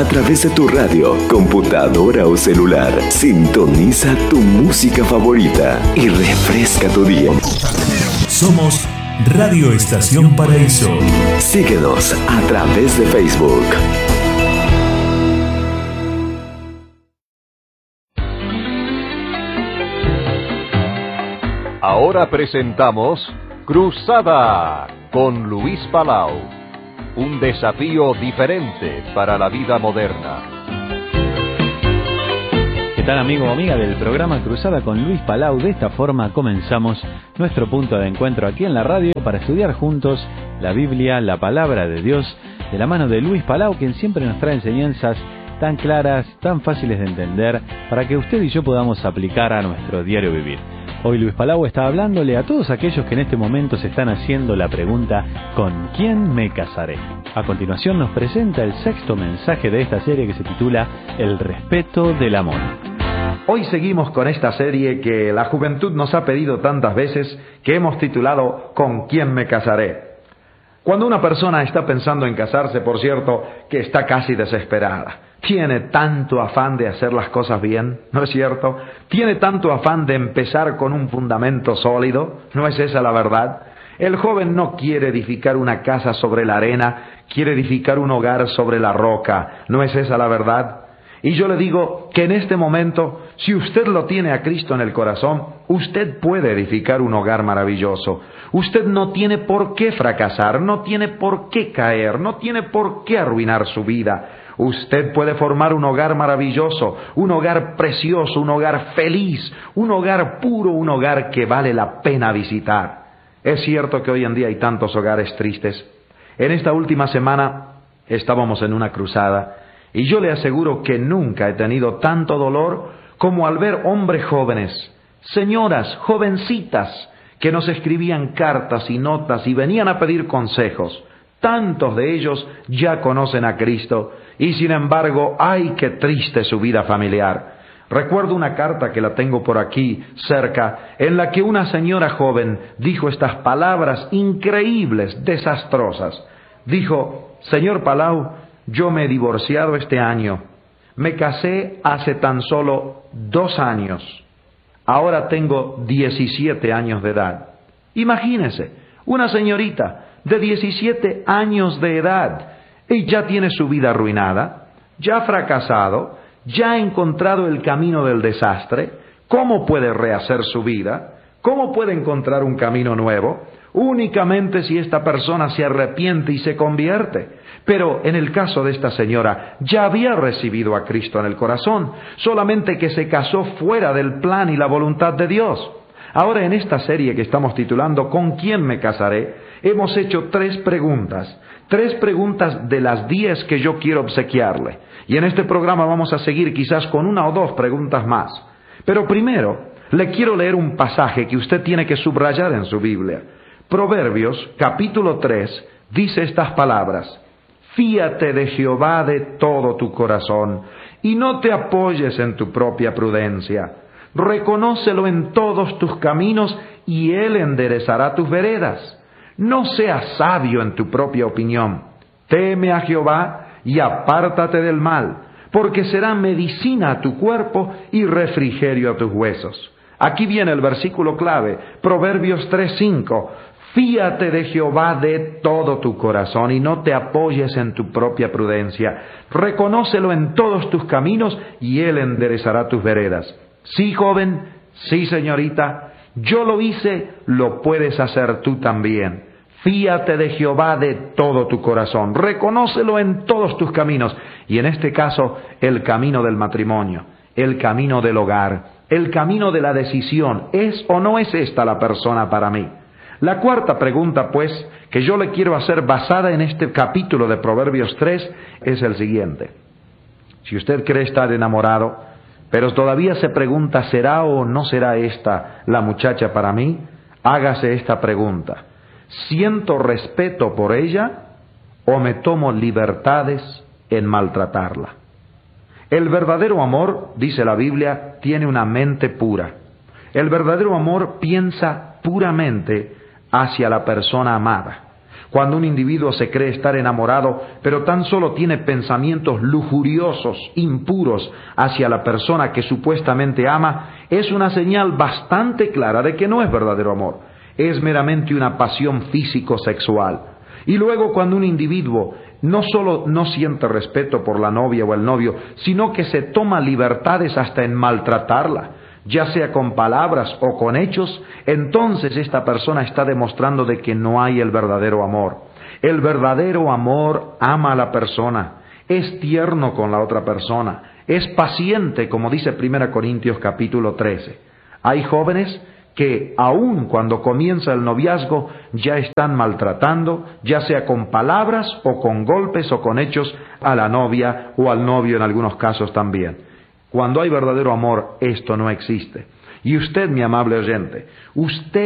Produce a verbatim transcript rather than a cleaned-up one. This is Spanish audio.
a través de tu radio, computadora o celular. Sintoniza tu música favorita y refresca tu día. Somos Radio Estación Paraíso. Síguenos a través de Facebook. Ahora presentamos Cruzada con Luis Palau. Un desafío diferente para la vida moderna. ¿Qué tal, amigo o amiga del programa Cruzada con Luis Palau? De esta forma comenzamos nuestro punto de encuentro aquí en la radio para estudiar juntos la Biblia, la palabra de Dios, de la mano de Luis Palau, quien siempre nos trae enseñanzas tan claras, tan fáciles de entender, para que usted y yo podamos aplicar a nuestro diario vivir. Hoy Luis Palau está hablándole a todos aquellos que en este momento se están haciendo la pregunta ¿con quién me casaré? A continuación nos presenta el sexto mensaje de esta serie que se titula El respeto del amor. Hoy seguimos con esta serie que la juventud nos ha pedido tantas veces, que hemos titulado ¿Con quién me casaré? Cuando una persona está pensando en casarse, por cierto, que está casi desesperada. Tiene tanto afán de hacer las cosas bien, ¿no es cierto? Tiene tanto afán de empezar con un fundamento sólido, ¿no es esa la verdad? El joven no quiere edificar una casa sobre la arena, quiere edificar un hogar sobre la roca, ¿no es esa la verdad? Y yo le digo que en este momento, si usted lo tiene a Cristo en el corazón, usted puede edificar un hogar maravilloso. Usted no tiene por qué fracasar, no tiene por qué caer, no tiene por qué arruinar su vida. Usted puede formar un hogar maravilloso, un hogar precioso, un hogar feliz, un hogar puro, un hogar que vale la pena visitar. Es cierto que hoy en día hay tantos hogares tristes. En esta última semana estábamos en una cruzada y yo le aseguro que nunca he tenido tanto dolor como al ver hombres jóvenes, señoras, jovencitas, que nos escribían cartas y notas y venían a pedir consejos. Tantos de ellos ya conocen a Cristo y sin embargo, ¡ay, qué triste su vida familiar! Recuerdo una carta que la tengo por aquí cerca, en la que una señora joven dijo estas palabras increíbles, desastrosas. Dijo: señor Palau, yo me he divorciado este año, me casé hace tan solo dos años, ahora tengo diecisiete años de edad. Imagínese, una señorita de diecisiete años de edad, y ya tiene su vida arruinada, ya ha fracasado, ya ha encontrado el camino del desastre. ¿Cómo puede rehacer su vida? ¿Cómo puede encontrar un camino nuevo? Únicamente si esta persona se arrepiente y se convierte. Pero en el caso de esta señora, ya había recibido a Cristo en el corazón, solamente que se casó fuera del plan y la voluntad de Dios. Ahora, en esta serie que estamos titulando ¿Con quién me casaré?, hemos hecho tres preguntas, tres preguntas de las diez que yo quiero obsequiarle. Y en este programa vamos a seguir quizás con una o dos preguntas más. Pero primero, le quiero leer un pasaje que usted tiene que subrayar en su Biblia. Proverbios, capítulo tres, dice estas palabras: fíate de Jehová de todo tu corazón, y no te apoyes en tu propia prudencia. Reconócelo en todos tus caminos, y Él enderezará tus veredas. No seas sabio en tu propia opinión. Teme a Jehová y apártate del mal, porque será medicina a tu cuerpo y refrigerio a tus huesos. Aquí viene el versículo clave, Proverbios tres cinco. Fíate de Jehová de todo tu corazón y no te apoyes en tu propia prudencia. Reconócelo en todos tus caminos y Él enderezará tus veredas. Sí, joven, sí, señorita, yo lo hice, lo puedes hacer tú también. Fíate de Jehová de todo tu corazón, reconócelo en todos tus caminos, y en este caso, el camino del matrimonio, el camino del hogar, el camino de la decisión, ¿es o no es esta la persona para mí? La cuarta pregunta, pues, que yo le quiero hacer basada en este capítulo de Proverbios tres, es el siguiente. Si usted cree estar enamorado, pero todavía se pregunta, ¿será o no será esta la muchacha para mí? Hágase esta pregunta: ¿siento respeto por ella o me tomo libertades en maltratarla? El verdadero amor, dice la Biblia, tiene una mente pura. El verdadero amor piensa puramente hacia la persona amada. Cuando un individuo se cree estar enamorado, pero tan solo tiene pensamientos lujuriosos, impuros, hacia la persona que supuestamente ama, es una señal bastante clara de que no es verdadero amor. Es meramente una pasión físico-sexual. Y luego cuando un individuo no solo no siente respeto por la novia o el novio, sino que se toma libertades hasta en maltratarla, ya sea con palabras o con hechos, entonces esta persona está demostrando de que no hay el verdadero amor. El verdadero amor ama a la persona, es tierno con la otra persona, es paciente, como dice primera Corintios capítulo trece. Hay jóvenes que aun cuando comienza el noviazgo ya están maltratando, ya sea con palabras o con golpes o con hechos, a la novia o al novio en algunos casos también. Cuando hay verdadero amor, esto no existe. Y usted, mi amable oyente, usted